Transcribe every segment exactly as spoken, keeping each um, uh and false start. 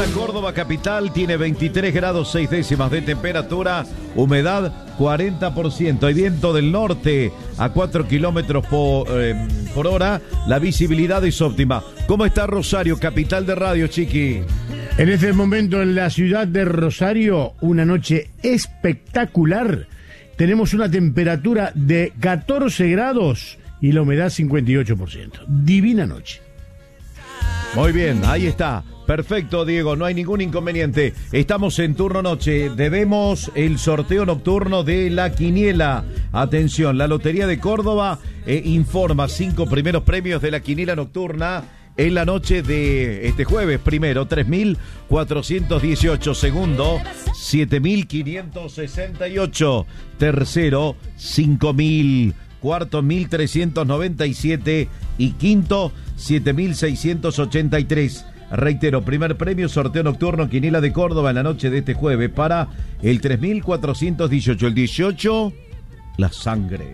Córdoba capital tiene veintitrés grados seis décimas de temperatura, humedad cuarenta por ciento. Hay viento del norte a cuatro kilómetros por, eh, por hora. La visibilidad es óptima. ¿Cómo está Rosario, capital de radio, Chiqui? En este momento en la ciudad de Rosario, una noche espectacular. Tenemos una temperatura de catorce grados y la humedad cincuenta y ocho por ciento. Divina noche. Muy bien, ahí está. Perfecto, Diego, no hay ningún inconveniente. Estamos en turno noche. Debemos el sorteo nocturno de la quiniela. Atención, la Lotería de Córdoba eh, informa cinco primeros premios de la quiniela nocturna en la noche de este jueves. Primero, tres mil cuatrocientos dieciocho. Segundo, siete mil quinientos sesenta y ocho. Tercero, cinco mil. Cuarto, mil trescientos noventa y siete. Y quinto, siete mil seiscientos ochenta y tres. Reitero, primer premio, sorteo nocturno, quiniela de Córdoba en la noche de este jueves para el tres mil cuatrocientos dieciocho. El dieciocho, la sangre.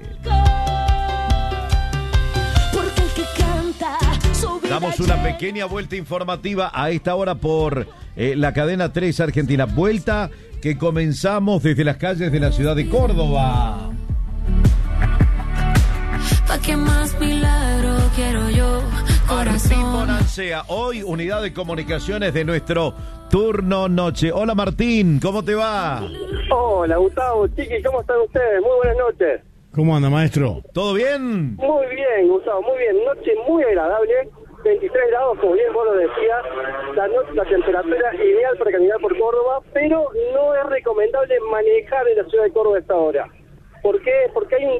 Damos una pequeña vuelta informativa a esta hora por eh, la cadena tres Argentina. Vuelta que comenzamos desde las calles de la ciudad de Córdoba. ¿Pa' qué más milagro quiero yo, corazón? Martín Bonancea, hoy unidad de comunicaciones de nuestro turno noche. Hola Martín, ¿cómo te va? Hola Gustavo, Chiqui, ¿cómo están ustedes? Muy buenas noches. ¿Cómo anda, maestro? ¿Todo bien? Muy bien, Gustavo, muy bien. Noche muy agradable, veintitrés grados, como bien vos lo decías. La, noche, la temperatura ideal para caminar por Córdoba, pero no es recomendable manejar en la ciudad de Córdoba a esta hora. ¿Por qué? Porque hay un